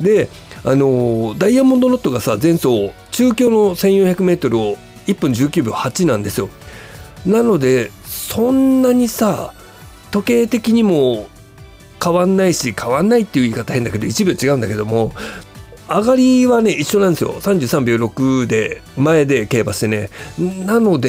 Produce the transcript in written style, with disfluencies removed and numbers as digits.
でダイヤモンドノットがさ、前走中京の 1400m を1分19秒8なんですよ。なのでそんなにさ時計的にも変わんないし、変わんないっていう言い方変だけど1秒違うんだけども、上がりはね一緒なんですよ。33秒6で前で競馬してね。なので